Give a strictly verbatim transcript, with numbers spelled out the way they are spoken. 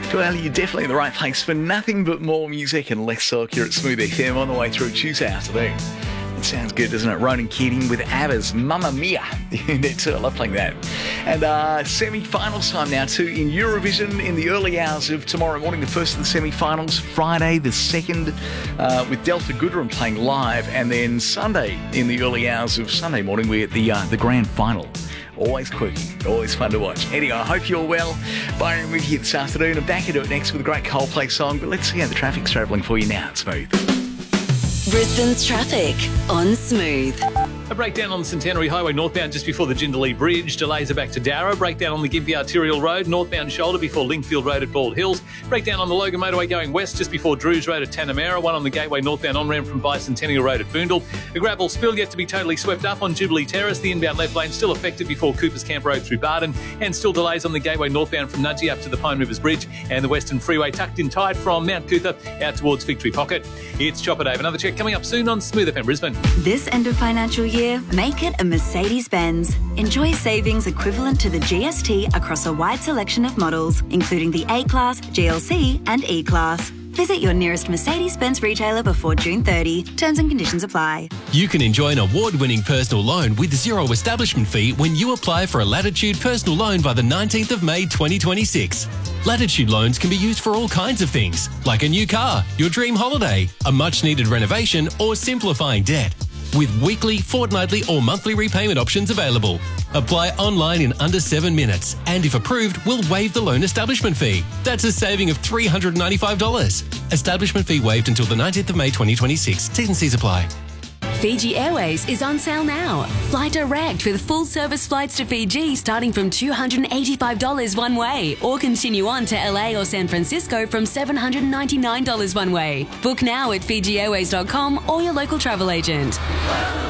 Well, you're definitely in the right place for nothing but more music and less talk here at Smooth F M on the way through Tuesday afternoon. It sounds good, doesn't it? Ronan Keating with ABBA's Mamma Mia. I love playing that. And uh, semi-finals time now too in Eurovision in the early hours of tomorrow morning. The first of the semi-finals, Friday the second, uh, with Delta Goodrem playing live. And then Sunday in the early hours of Sunday morning, we're at the, uh, the grand final. Always quirky, always fun to watch. Anyway, I hope you're well. Byron with you this afternoon. I'm back into it next with a great Coldplay song. But let's see how the traffic's travelling for you now. It's Smooth. Brisbane's traffic on Smooth. A breakdown on the Centenary Highway northbound just before the Jindalee Bridge. Delays are back to Darra. Breakdown on the Gympie Arterial Road, northbound shoulder before Linkfield Road at Bald Hills. Breakdown on the Logan Motorway going west just before Drews Road at Tanamera. One on the Gateway northbound on-ramp from Bicentennial Road at Boondall. A gravel spill yet to be totally swept up on Jubilee Terrace. The inbound left lane still affected before Coopers Camp Road through Barden. And still delays on the Gateway northbound from Nudgee up to the Pine Rivers Bridge. And the Western Freeway tucked in tight from Mount Cootha out towards Victory Pocket. It's Chopper Dave. Another check coming up soon on Smooth F M Brisbane. This end of financial year, make it a Mercedes-Benz. Enjoy savings equivalent to the G S T across a wide selection of models, including the A-Class, G L C and E-Class. Visit your nearest Mercedes-Benz retailer before June thirtieth. Terms and conditions apply. You can enjoy an award-winning personal loan with zero establishment fee when you apply for a Latitude personal loan by the nineteenth of May twenty twenty-six. Latitude loans can be used for all kinds of things, like a new car, your dream holiday, a much-needed renovation, or simplifying debt. With weekly, fortnightly or monthly repayment options available. Apply online in under seven minutes and if approved, we'll waive the loan establishment fee. That's a saving of three hundred ninety-five dollars. Establishment fee waived until the nineteenth of May twenty twenty-six. T's and C's apply. Fiji Airways is on sale now. Fly direct with full-service flights to Fiji starting from two hundred eighty-five dollars one way, or continue on to L A or San Francisco from seven hundred ninety-nine dollars one way. Book now at Fiji Airways dot com or your local travel agent.